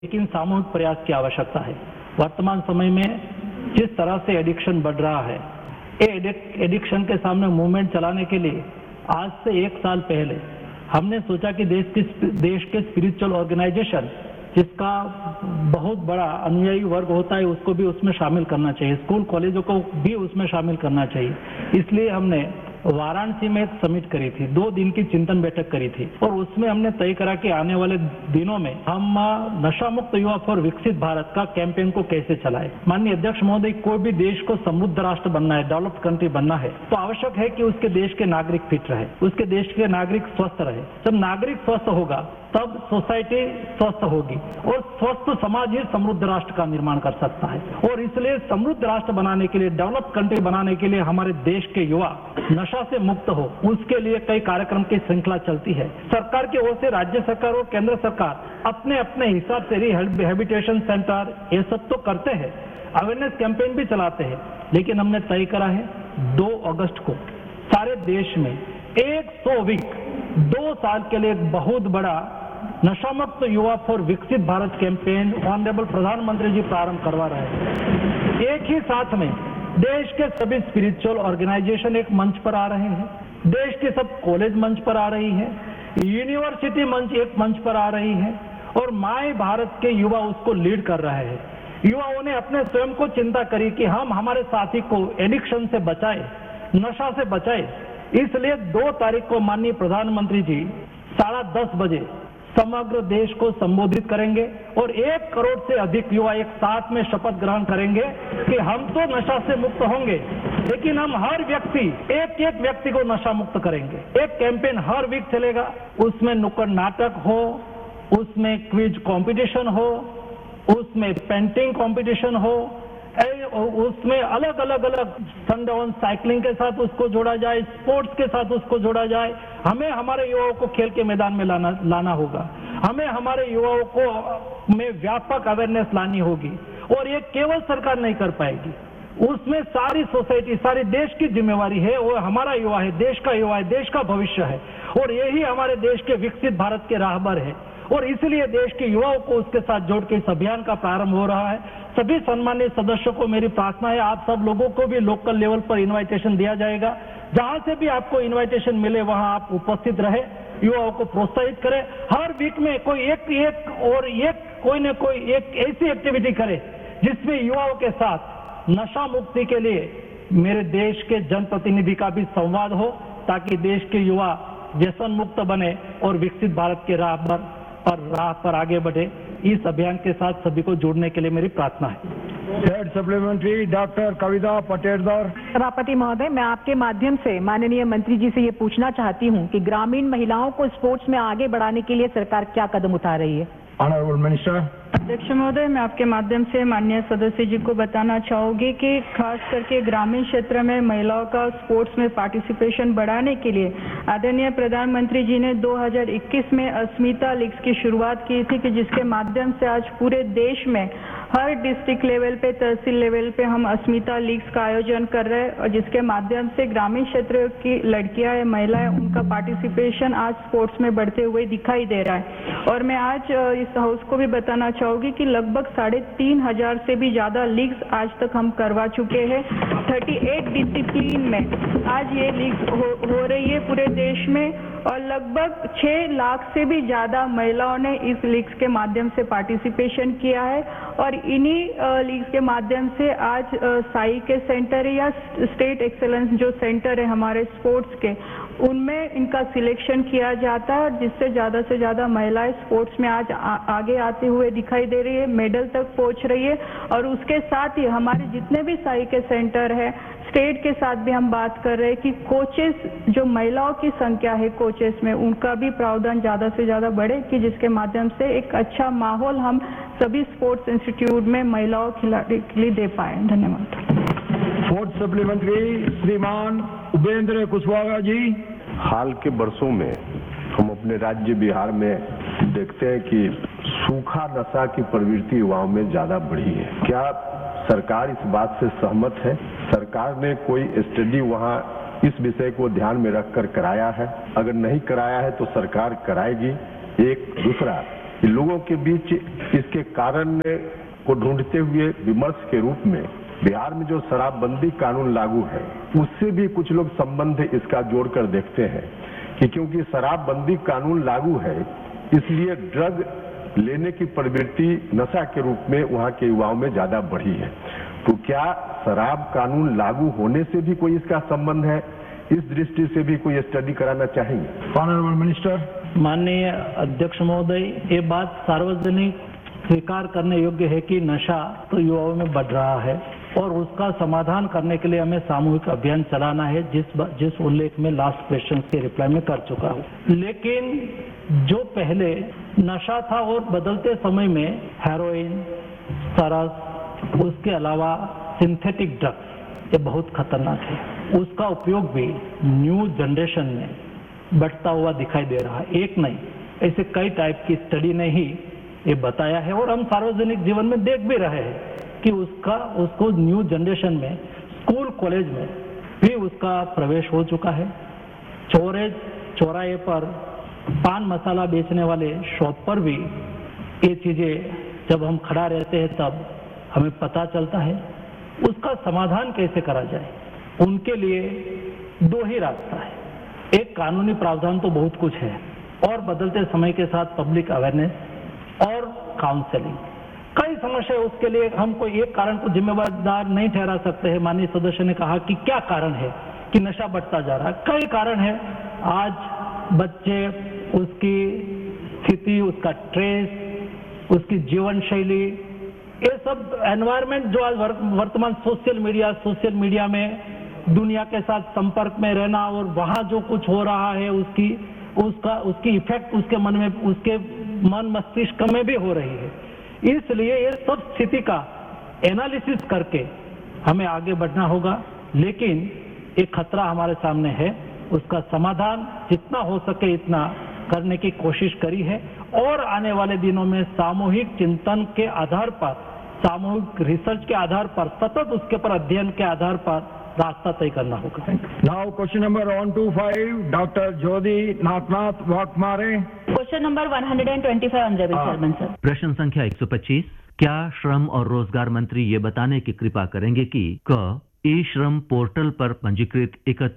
लेकिन सामूहिक प्रयास की आवश्यकता है। वर्तमान समय में जिस तरह से एडिक्शन बढ़ रहा है, एडिक्शन के सामने मूवमेंट चलाने के लिए आज से 1 साल पहले हमने सोचा कि देश के स्पिरिचुअल ऑर्गेनाइजेशन जिसका बहुत बड़ा अनुयायी वर्ग होता है उसको भी उसमें शामिल करना चाहिए, स्कूल कॉलेजों को भी उसमें शामिल करना चाहिए। इसलिए हमने वाराणसी में एक समिट करी थी, 2 दिन की चिंतन बैठक करी थी और उसमें हमने तय करा कि आने वाले दिनों में हम नशा मुक्त युवा फॉर विकसित भारत का कैंपेन को कैसे चलाएं। माननीय अध्यक्ष महोदय, कोई भी देश को समृद्ध राष्ट्र बनना है, डेवलप्ड कंट्री बनना है तो आवश्यक है कि उसके देश के नागरिक फिट रहे, उसके देश के नागरिक स्वस्थ रहे। जब नागरिक स्वस्थ होगा तब सोसाइटी स्वस्थ होगी और स्वस्थ समाज ही समृद्ध राष्ट्र का निर्माण कर सकता है। और इसलिए समृद्ध राष्ट्र बनाने के लिए, डेवलप्ड कंट्री बनाने के लिए हमारे देश के युवा नशा से मुक्त हो, उसके लिए कई कार्यक्रम की श्रृंखला चलती है। सरकार की ओर से राज्य सरकार और केंद्र सरकार अपने अपने हिसाब से रिहेबिलिटेशन सेंटर ये सब तो करते हैं, अवेयरनेस कैंपेन भी चलाते हैं, लेकिन हमने तय करा है 2 अगस्त को सारे देश में 100 वीक 2 साल के लिए एक बहुत बड़ा नशा मुक्त युवा फॉर विकसित भारत कैंपेन ऑनरेबल प्रधानमंत्री जी प्रारंभ करवा रहे हैं। एक ही साथ में देश के सभी स्पिरिचुअल ऑर्गेनाइजेशन एक मंच पर आ रहे हैं, देश के सब कॉलेज मंच पर आ रही है, यूनिवर्सिटी एक मंच पर आ रही है और माय भारत के युवा उसको लीड कर रहे हैं। युवाओं ने अपने स्वयं को चिंता करी कि हम हमारे साथी को एडिक्शन से बचाए, नशा से बचाए। इसलिए 2 तारीख को माननीय प्रधानमंत्री जी 10:30 बजे समग्र देश को संबोधित करेंगे और 1 करोड़ से अधिक युवा एक साथ में शपथ ग्रहण करेंगे कि हम तो नशा से मुक्त होंगे, लेकिन हम हर व्यक्ति एक व्यक्ति को नशा मुक्त करेंगे। एक कैंपेन हर वीक चलेगा, उसमें नुक्कड़ नाटक हो, उसमें क्विज कंपटीशन हो, उसमें पेंटिंग कंपटीशन हो, उसमें अलग अलग संडे ऑन साइकिलिंग के साथ उसको जोड़ा जाए, स्पोर्ट्स के साथ उसको जोड़ा जाए। हमें हमारे युवाओं को खेल के मैदान में लाना होगा, हमें हमारे युवाओं को में व्यापक अवेयरनेस लानी होगी और ये केवल सरकार नहीं कर पाएगी, उसमें सारी सोसाइटी, सारी देश की जिम्मेवारी है। वो हमारा युवा है, देश का युवा है, देश का भविष्य है और यही हमारे देश के विकसित भारत के राहबर है और इसलिए देश के युवाओं को उसके साथ जोड़ के इस अभियान का प्रारंभ हो रहा है। सभी सम्मानित सदस्यों को मेरी प्रार्थना है, आप सब लोगों को भी लोकल लेवल पर इनविटेशन दिया जाएगा, जहां से भी आपको इनविटेशन मिले वहां आप उपस्थित रहे, युवाओं को प्रोत्साहित करें। हर वीक में कोई एक ऐसी एक्टिविटी करे जिसमें युवाओं के साथ नशा मुक्ति के लिए मेरे देश के जनप्रतिनिधि का भी संवाद हो, ताकि देश के युवा व्यसन मुक्त बने और विकसित भारत के राह पर आगे बढ़े। इस अभियान के साथ सभी को जोड़ने के लिए मेरी प्रार्थना है। थर्ड सप्लीमेंट्री डॉक्टर कविता पटेलदर। सभापति महोदय, मैं आपके माध्यम से माननीय मंत्री जी से ये पूछना चाहती हूँ कि ग्रामीण महिलाओं को स्पोर्ट्स में आगे बढ़ाने के लिए सरकार क्या कदम उठा रही है? Honourable minister. अध्यक्ष महोदय, मैं आपके माध्यम से माननीय सदस्य जी को बताना चाहूंगी कि खास करके ग्रामीण क्षेत्र में महिलाओं का स्पोर्ट्स में पार्टिसिपेशन बढ़ाने के लिए आदरणीय प्रधानमंत्री जी ने 2021 में अस्मिता लीग्स की शुरुआत की थी, कि जिसके माध्यम से आज पूरे देश में हर डिस्ट्रिक्ट लेवल पे, तहसील लेवल पे हम अस्मिता लीग्स का आयोजन कर रहे हैं और जिसके माध्यम से ग्रामीण क्षेत्र की लड़कियां या महिलाएं, उनका पार्टिसिपेशन आज स्पोर्ट्स में बढ़ते हुए दिखाई दे रहा है। और मैं आज इस हाउस को भी बताना चाहूंगी कि लगभग 3,500 से भी ज्यादा लीग्स आज तक हम करवा चुके हैं। 38 डिसिप्लिन में आज ये लीग्स हो रही है पूरे देश में और लगभग 6 लाख से भी ज्यादा महिलाओं ने इस लीग्स के माध्यम से पार्टिसिपेशन किया है और इन्हीं लीग्स के माध्यम से आज साई के सेंटर या स्टेट एक्सेलेंस जो सेंटर है हमारे स्पोर्ट्स के, उनमें इनका सिलेक्शन किया जाता है, जिससे ज्यादा से ज्यादा महिलाएं स्पोर्ट्स में आज आगे आते हुए दिखाई दे रही है, मेडल तक पहुंच रही है। और उसके साथ ही हमारे जितने भी साई के सेंटर है, स्टेट के साथ भी हम बात कर रहे हैं कि कोचेस, जो महिलाओं की संख्या है कोचेस में, उनका भी प्रावधान ज्यादा से ज्यादा बढ़े, कि जिसके माध्यम से एक अच्छा माहौल हम सभी स्पोर्ट्स इंस्टीट्यूट में महिलाओं खिलाड़ी के लिए दे पाए। धन्यवाद। फोर्थ सप्लीमेंट्री श्रीमान उपेंद्र कुशवाहा जी। हाल के वर्षों में हम अपने राज्य बिहार में देखते हैं कि सूखा नशा की प्रवृत्ति युवाओं में ज्यादा बढ़ी है। क्या सरकार इस बात से सहमत है? सरकार ने कोई स्टडी वहां इस विषय को ध्यान में रखकर कराया है? अगर नहीं कराया है तो सरकार कराएगी। एक दूसरा, लोगों के बीच इसके कारण को ढूंढते हुए विमर्श के रूप में बिहार में जो शराबबंदी कानून लागू है उससे भी कुछ लोग संबंध इसका जोड़कर देखते हैं कि क्योंकि शराबबंदी कानून लागू है इसलिए ड्रग लेने की प्रवृत्ति नशा के रूप में वहां के युवाओं में ज्यादा बढ़ी है। तो क्या शराब कानून लागू होने से भी कोई इसका संबंध है? इस दृष्टि से भी कोई स्टडी कराना चाहेंगे? Honourable minister. माननीय अध्यक्ष महोदय, ये बात सार्वजनिक स्वीकार करने योग्य है कि नशा तो युवाओं में बढ़ रहा है और उसका समाधान करने के लिए हमें सामूहिक अभियान चलाना है, जिस उल्लेख में लास्ट क्वेश्चन के रिप्लाई में कर चुका हूँ। लेकिन जो पहले नशा था और बदलते समय में हेरोइन, सरस, उसके अलावा सिंथेटिक ड्रग्स, ये बहुत खतरनाक है। उसका उपयोग भी न्यू जनरेशन में बढ़ता हुआ दिखाई दे रहा है। एक नहीं, ऐसे कई टाइप की स्टडी ने ही ये बताया है और हम सार्वजनिक जीवन में देख भी रहे हैं कि उसको न्यू जनरेशन में स्कूल कॉलेज में भी उसका प्रवेश हो चुका है। चौराहे पर पान मसाला बेचने वाले शॉप पर भी ये चीजें जब हम खड़ा रहते हैं तब हमें पता चलता है। उसका समाधान कैसे करा जाए, उनके लिए दो ही रास्ता है। एक कानूनी प्रावधान तो बहुत कुछ है और बदलते समय के साथ पब्लिक अवेयरनेस और काउंसलिंग। कई समस्या है, उसके लिए हम कोई एक कारण को जिम्मेदार नहीं ठहरा सकते हैं। माननीय सदस्य ने कहा कि क्या कारण है कि नशा बढ़ता जा रहा है। कई कारण है। आज बच्चे, उसकी स्थिति, उसका ट्रेस, उसकी जीवन शैली, ये सब एनवायरमेंट जो आज वर्तमान सोशल मीडिया में दुनिया के साथ संपर्क में रहना और वहां जो कुछ हो रहा है उसकी इफेक्ट उसके मन में, उसके मन मस्तिष्क में भी हो रही है। इसलिए ये सब स्थिति का एनालिसिस करके हमें आगे बढ़ना होगा। लेकिन एक खतरा हमारे सामने है, उसका समाधान जितना हो सके इतना करने की कोशिश करी है और आने वाले दिनों में सामूहिक चिंतन के आधार पर, सामूहिक रिसर्च के आधार पर, सतत उसके पर अध्ययन के आधार पर रास्ता तय करना होगा। नाउ क्वेश्चन नंबर 125 डॉक्टर ज्योति Nagnath वाकमारे। Question number 125 honourable chairman sir. प्रश्न संख्या 125, क्या श्रम और रोजगार मंत्री ये बताने की कृपा करेंगे कि क ई श्रम पोर्टल पर पंजीकृत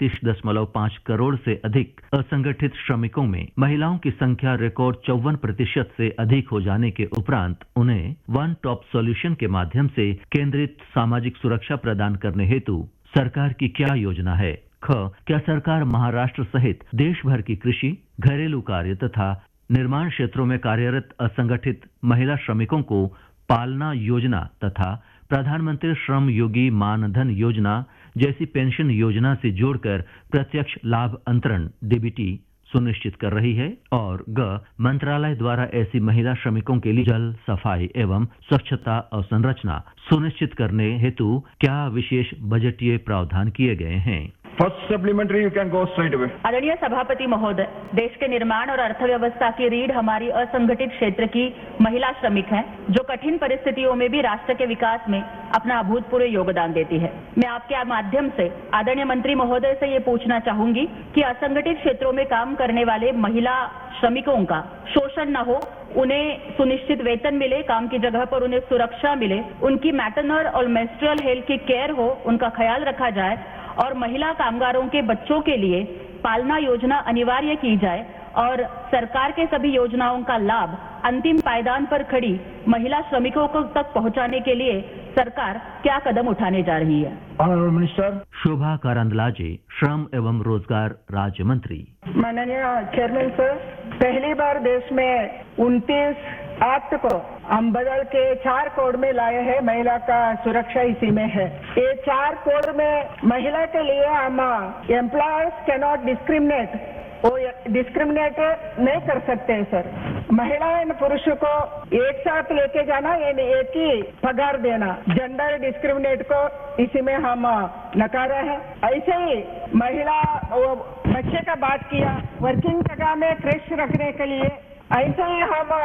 31.5 करोड़ से अधिक असंगठित श्रमिकों में महिलाओं की संख्या रिकॉर्ड 54% से अधिक हो जाने के उपरांत उन्हें वन टॉप सॉल्यूशन के माध्यम से केंद्रित सामाजिक सुरक्षा प्रदान करने हेतु सरकार की क्या योजना है? ख, क्या सरकार महाराष्ट्र सहित देश भर की कृषि, घरेलू कार्य तथा निर्माण क्षेत्रों में कार्यरत असंगठित महिला श्रमिकों को पालना योजना तथा प्रधानमंत्री श्रम योगी मानधन योजना जैसी पेंशन योजना से जोड़कर प्रत्यक्ष लाभ अंतरण डीबीटी सुनिश्चित कर रही है? और ग, मंत्रालय द्वारा ऐसी महिला श्रमिकों के लिए जल, सफाई एवं स्वच्छता अवसंरचना सुनिश्चित करने हेतु क्या विशेष बजटीय प्रावधान किए गए हैं? First supplementary, you can go straight away. आदरणीय सभापति महोदय, देश के निर्माण और अर्थव्यवस्था की रीढ़ हमारी असंगठित क्षेत्र की महिला श्रमिक हैं, जो कठिन परिस्थितियों में भी राष्ट्र के विकास में अपना अभूतपूर्व योगदान देती है। मैं आपके माध्यम से आदरणीय मंत्री महोदय से ये पूछना चाहूंगी कि असंगठित क्षेत्रों में काम करने वाले महिला श्रमिकों का शोषण न हो, उन्हें सुनिश्चित वेतन मिले, काम की जगह पर उन्हें सुरक्षा मिले, उनकी मैटरनल और मेंस्ट्रुअल हेल्थ की केयर हो, उनका ख्याल रखा जाए और महिला कामगारों के बच्चों के लिए पालना योजना अनिवार्य की जाए और सरकार के सभी योजनाओं का लाभ अंतिम पायदान पर खड़ी महिला श्रमिकों को तक पहुंचाने के लिए सरकार क्या कदम उठाने जा रही है? ऑनरेबल मिनिस्टर शोभा करंदलाजे, श्रम एवं रोजगार राज्य मंत्री। माननीय चेयरमैन सर, पहली बार देश में 29 एक्ट को हम बदल के 4 कोड में लाए हैं। महिला का सुरक्षा इसी में है। ये 4 कोड में महिला के लिए हम एम्प्लॉयर्स कैन नॉट डिस्क्रिमिनेट, वो डिस्क्रिमिनेट नहीं कर सकते हैं सर। महिला और पुरुष को एक साथ लेके जाना, यानी एक ही पगार देना, जेंडर डिस्क्रिमिनेट को इसी में हम नकारा है। ऐसे ही महिला वो बच्चे का बात किया, वर्किंग जगह में क्रेश रखने के लिए, ऐसे ही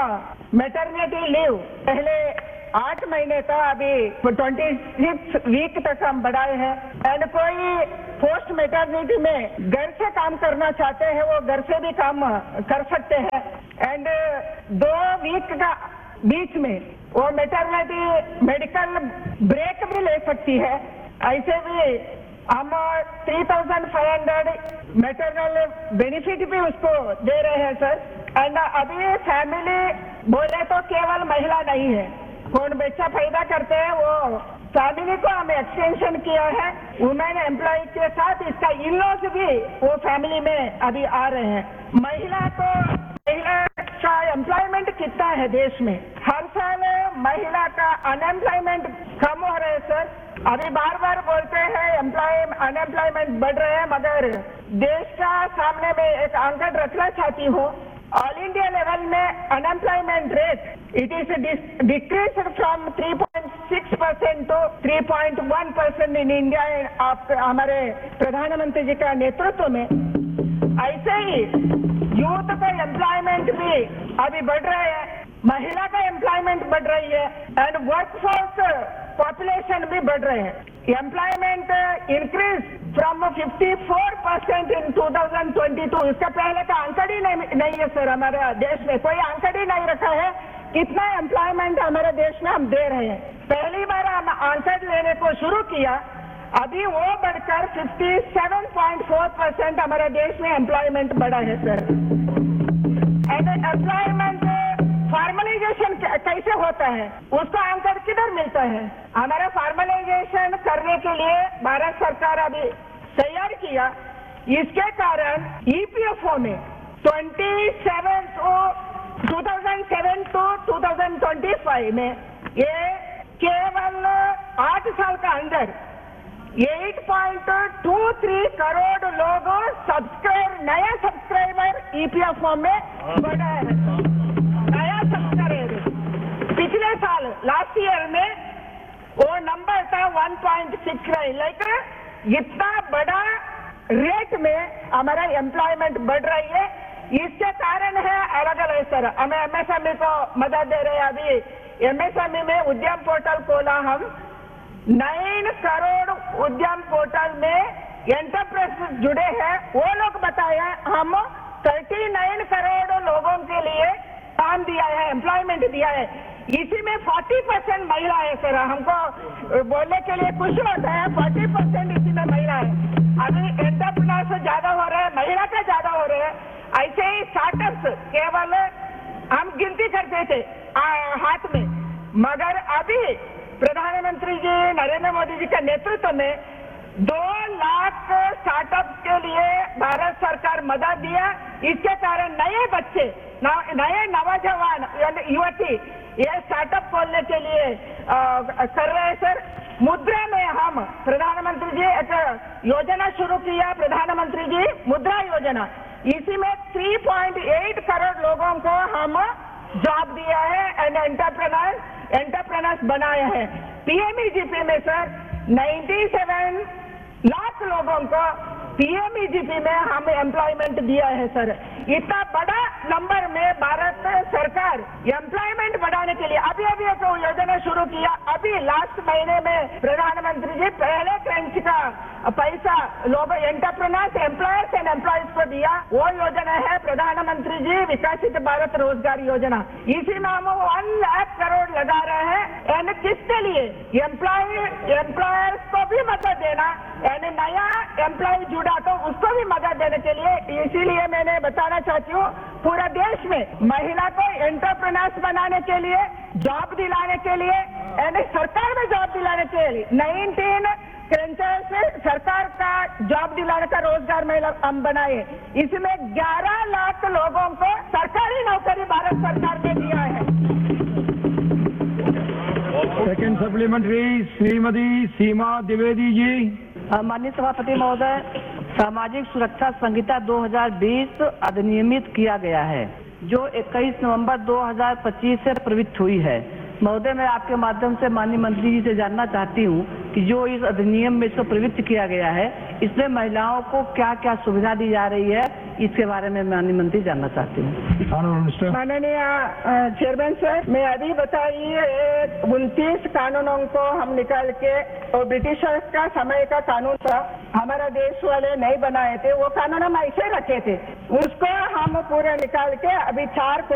हम मैटरनिटी लीव पहले 8 महीने का अभी 26 वीक तक हम बढ़ाए हैं। एंड कोई पोस्ट मैटरनिटी में घर से काम करना चाहते हैं वो घर से भी काम कर सकते हैं। एंड 2 वीक का बीच में वो मैटरनिटी मेडिकल ब्रेक भी ले सकती है। ऐसे भी हम 3,500 मैटरनल बेनिफिट भी उसको दे रहे हैं सर। एंड अभी फैमिली बोले तो केवल महिला नहीं है, कौन बच्चा पैदा करते हैं वो फैमिली को हमें एक्सटेंशन किया है। वुमेन एम्प्लॉय के साथ इसका इन-लॉज भी वो फैमिली में अभी आ रहे हैं। महिला का एम्प्लॉयमेंट कितना है देश में? हर साल महिला का अनएम्प्लॉयमेंट कम हो रहे है सर। अभी बार बार बोलते हैं अनएम्प्लॉयमेंट बढ़ रहे हैं, मगर देश का सामने में एक आंकड़ा रखना चाहती हूँ। ऑल इंडिया लेवल में unemployment rate it is decrease from 3.6% to 3.1% in India. हमारे प्रधानमंत्री जी का नेतृत्व में ऐसे ही यूथ का एम्प्लॉयमेंट भी अभी बढ़ रहे हैं, महिला का एम्प्लॉयमेंट बढ़ रही है एंड वर्कफोर्स पॉपुलेशन भी बढ़ रहे हैं। एम्प्लॉयमेंट इंक्रीज फ्रॉम 54% इन 2022। इसका पहले का आंकड़ा ही नहीं है सर, हमारे देश में कोई आंकड़ा ही नहीं रखा है कितना एम्प्लॉयमेंट हमारे देश में हम दे रहे हैं। पहली बार हम आंकड़ा लेने को शुरू किया, अभी वो बढ़कर 57.4% हमारे देश में एम्प्लॉयमेंट बढ़ा है सर। एंड एम्प्लॉयमेंट फॉर्मलाइजेशन कैसे होता है, उसका आंकड़ा किधर मिलता है? हमारा फॉर्मलाइजेशन करने के लिए भारत सरकार अभी तैयार किया। इसके कारण ईपीएफओ में 2007 to 2025 में ये केवल 8 साल का अंदर 8.23 करोड़ लोग नया सब्सक्राइबर ईपीएफओ में बढ़ा है। नया सब्सक्राइबर पिछले साल लास्ट ईयर में वो नंबर था 1.69। लाइक इतना बड़ा रेट में हमारा एम्प्लॉयमेंट बढ़ रही है। इसके कारण है अलग अलग सर। हमें एमएसएमई को मदद दे रहे हैं। अभी एमएसएमई में उद्यम पोर्टल खोला हम, 9 करोड़ उद्यम पोर्टल में एंटरप्राइज जुड़े हैं। वो लोग बताए हम 39 करोड़ लोगों के लिए काम दिया है, एम्प्लॉयमेंट दिया है। इसी में 40% महिला है सर। हमको बोलने के लिए खुश होता है 40% इसी में महिला है। अभी एंटरप्रेन्योर्स ज्यादा हो रहे हैं, महिला का ज्यादा हो रहे हैं। ऐसे ही स्टार्टअप्स केवल हम गिनती करते थे हाथ में, मगर अभी प्रधानमंत्री जी नरेंद्र मोदी जी के नेतृत्व में 2 लाख स्टार्टअप के लिए भारत सरकार मदद दिया। इसके कारण नए बच्चे, नए नौजवान युवती ये स्टार्टअप खोलने के लिए कर रहे हैं सर। मुद्रा में हम प्रधानमंत्री जी एक योजना शुरू किया, प्रधानमंत्री जी मुद्रा योजना। इसी में 3.8 करोड़ लोगों को हम जॉब दिया है एंड एंटरप्रेन्योर्स बनाए हैं। पीएमईजीपी में सर 97 लाख लोगों को पीएमईजीपी में हम एम्प्लॉयमेंट दिया है सर। इतना बड़ा नंबर में भारत सरकार एम्प्लॉयमेंट बढ़ाने के लिए अभी एक योजना शुरू किया। अभी लास्ट महीने में प्रधानमंत्री जी पहले क्रेंच का पैसा लोग एंटरप्रेन्योर्स, एम्प्लॉयर्स एंड एम्प्लॉयज को दिया। वो योजना है प्रधानमंत्री जी विकसित भारत रोजगार योजना। इसी में हम 1 लाख करोड़ लगा रहे हैं। एंड किसके लिए? एम्प्लॉयर्स को भी मदद देना, यानी नया एम्प्लॉय जुड़ा तो उसको भी मदद देने के लिए। इसीलिए मैंने बताना चाहती हूँ पूरा देश में महिला को एंटरप्रेन्योर्स बनाने के लिए, जॉब दिलाने के लिए, यानी सरकार में जॉब दिलाने के लिए 19 क्रेंचर से सरकार का जॉब दिलाने का रोजगार महिला हम बनाए। इसमें 11 लाख लोगों को सरकारी नौकरी भारत सरकार ने दिया है। सेकंड सप्लीमेंट्री श्रीमती सीमा द्विवेदी जी। माननीय सभापति महोदय, सामाजिक सुरक्षा संहिता 2020 अधिनियमित किया गया है, जो 21 नवंबर 2025 से प्रवृत्त हुई है। महोदय, मैं आपके माध्यम से माननीय मंत्री जी से जानना चाहती हूँ कि जो इस अधिनियम में इसको प्रवृत्त किया गया है, इसमें महिलाओं को क्या क्या सुविधा दी जा रही है, इसके बारे में माननीय मंत्री जानना चाहती हूँ। Honorable Minister. माननीय चेयरमैन सर, मैं अभी बताइए 29 कानूनों को हम निकाल के, और ब्रिटिशर्स का समय का कानून था, हमारा देश वाले नहीं बनाए थे, वो कानून हम ऐसे रखे थे, उसको हम पूरा निकाल के अभी 4